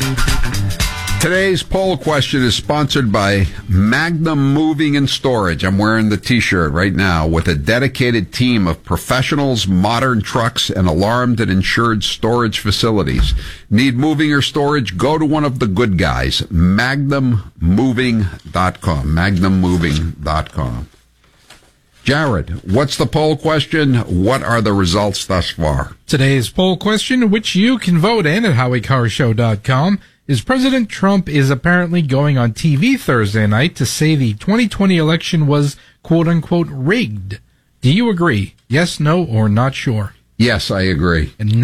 Today's poll question is sponsored by Magnum Moving and Storage. I'm wearing the t-shirt right now with a dedicated team of professionals, modern trucks, and alarmed and insured storage facilities. Need moving or storage? Go to one of the good guys. MagnumMoving.com. MagnumMoving.com. Jared, what's the poll question? What are the results thus far? Today's poll question, which you can vote in at HowieCarShow.com, is President Trump is apparently going on TV Thursday night to say the 2020 election was, quote-unquote, rigged. Do you agree? Yes, no, or not sure? Yes, I agree. And